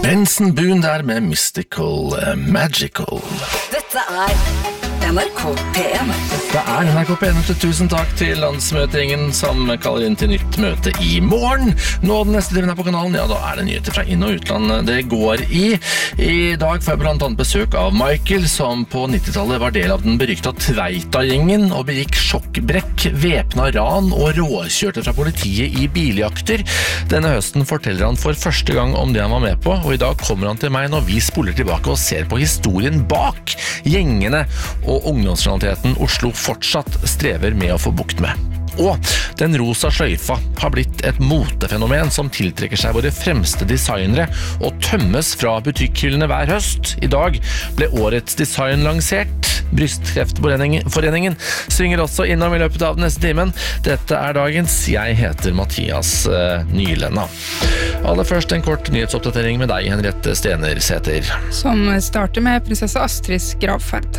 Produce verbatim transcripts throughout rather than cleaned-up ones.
Benson Boone der med Mystical uh, Magical. Dette er N R K P en. Det er N R K P en. Tusen takk til landsmøtingen som kaller inn til nytt møte i morgen. Nå den neste timen her på kanalen, ja da er det nyheter fra inn- og utland det går i. I dag får jeg blant annet besøk av Michael, som på nittitallet var del av den berykta Tveita-gjengen og begikk sjokkbrekk, væpna ran og råkjørte fra politiet i biljakter. Denne høsten forteller han for første gang om det han var med på, og i dag kommer han til meg når vi spoler tilbake og ser på historien bak gjengene og ungdomskriminaliteten Oslo fortsatt strever med å få bukt med. Og den rosa sløyfa har blitt et motefenomen som tiltrekker seg våre fremste designere og tømmes fra butikkhyllene hver høst. I dag ble årets design lansert. Brystkreftforeningen svinger også innom i løpet av neste timen. Dette er dagens. Jeg heter Mathias uh, Nylenda. Aller først en kort nyhetsoppdatering med deg, Henriette Stenersæter. Som starter med prinsesse Astrids gravferd.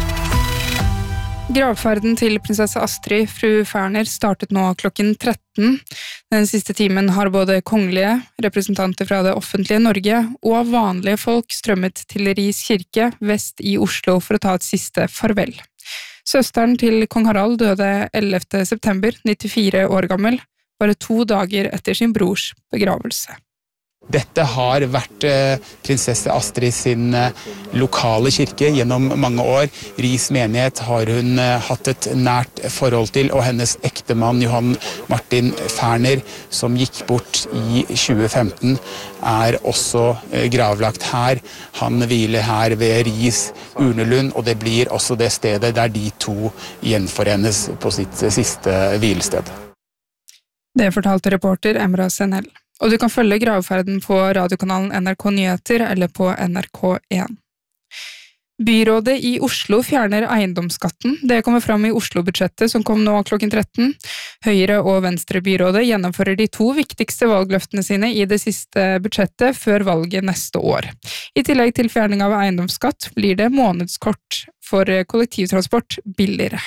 Gravferden til prinsesse Astrid, fru Ferner, startet nå klokken tretten. Den siste timen har både kongelige, representanter fra det offentlige Norge og vanlige folk strømmet til Ris kirke vest i Oslo for å ta et siste farvel. Søsteren til kong Harald døde ellevte september, nittifire år gammel, bare to dager etter sin brors begravelse. Dette har vært eh, prinsesse Astrid sin eh, lokale kirke gjennom mange år. Ris menighet har hun eh, hatt et nært forhold til, og hennes ektemann Johan Martin Ferner, som gikk bort i tjue femten, er også eh, gravlagt her. Han hviler her ved Ris Urnelund, og det blir også det stedet der de to gjenforenes på sitt eh, siste hvilested. Det fortalte reporter Emra Senel. Og du kan følge gravferden på radiokanalen N R K Nyheter eller på N R K en. Byrådet i Oslo fjerner eiendomsskatten. Det kommer fram i Oslo-budsjettet som kom nå klokken tretten. Høyre og Venstre byrådet gjennomfører de to viktigste valgløftene sine i det siste budsjettet før valget neste år. I tillegg til fjerning av eiendomsskatt blir det månedskort for kollektivtransport billigere.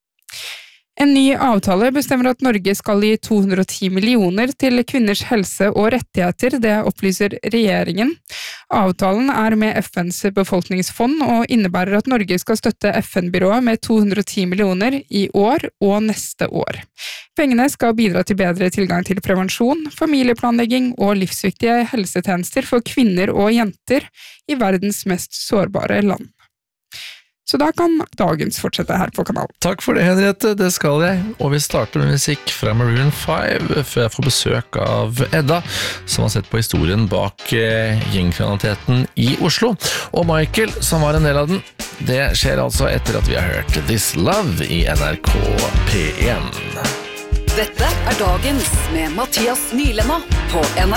En ny avtale bestemmer at Norge skal gi to hundre og ti millioner til kvinners helse og rettigheter, det opplyser regjeringen. Avtalen er med F N's befolkningsfond og innebærer at Norge skal støtte F N-byrået med to hundre og ti millioner i år og neste år. Pengene skal bidra til bedre tilgang til prevensjon, familieplanlegging og livsviktige helsetjenester for kvinner og jenter i verdens mest sårbare land. Så da kan dagens fortsette her på kanalen. Takk for det, Henriette, det skal jeg. Og vi starter med musikk fra Maroon five, før jeg får besøk av Edda, som har sett på historien bak eh, gjengkriminaliteten i Oslo. Og Michael, som var en del av den. Det skjer altså etter at vi har hørt This Love i N R K P en. Dette er dagens med Mathias Nylenda på N